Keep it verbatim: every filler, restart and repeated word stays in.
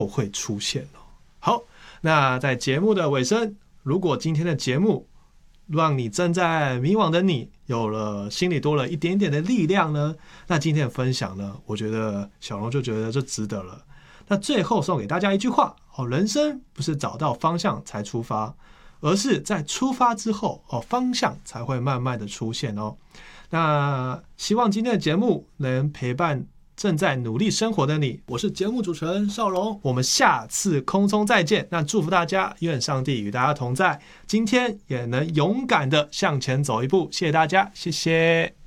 会出现哦。好，那在节目的尾声，如果今天的节目让你正在迷惘的你有了心里多了一点点的力量呢，那今天的分享呢，我觉得小龙就觉得这值得了。那最后送给大家一句话哦，人生不是找到方向才出发，而是在出发之后哦，方向才会慢慢的出现哦。那希望今天的节目能陪伴正在努力生活的你，我是节目主持人邵龙，我们下次空中再见。那祝福大家，愿上帝与大家同在，今天也能勇敢的向前走一步。谢谢大家，谢谢。